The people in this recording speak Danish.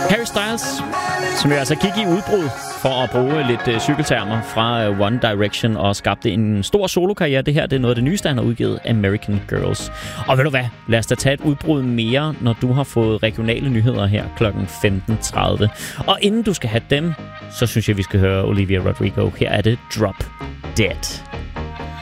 Harry Styles, som jo altså gik i udbrud for at bruge lidt cykeltermer fra One Direction og skabte en stor solokarriere. Det her, det er noget af det nyeste, han har udgivet, American Girls. Og ved du hvad? Lad os da tage et udbrud mere, når du har fået regionale nyheder her kl. 15.30. Og inden du skal have dem, så synes jeg, vi skal høre Olivia Rodrigo. Her er det Drop Dead.